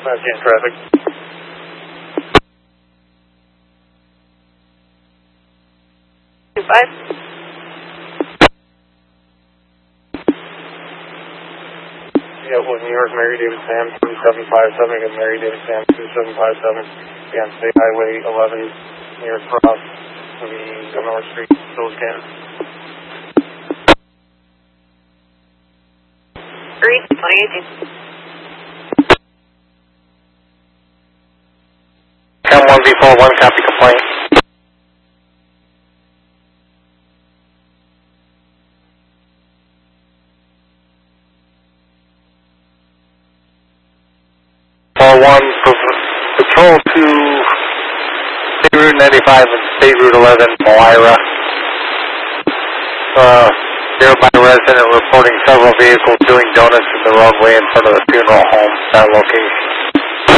Jam traffic. Five. Yeah, well, New York, Mary David Sam, 2757, again, Mary David Sam, 2757, again, State Highway 11, near Cross, the North Street, Village Canton. Three, 2018. Cam 1V41, copy complaint. Patrol to State Route 95 and State Route 11, Moira. Nearby resident reporting several vehicles doing donuts in the roadway in front of the funeral home at that location.